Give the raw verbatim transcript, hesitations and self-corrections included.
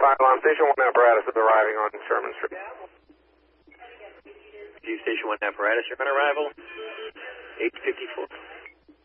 Pylon, Station one apparatus is arriving on Sherman Street. View Station one apparatus, you're on arrival, eight fifty-four.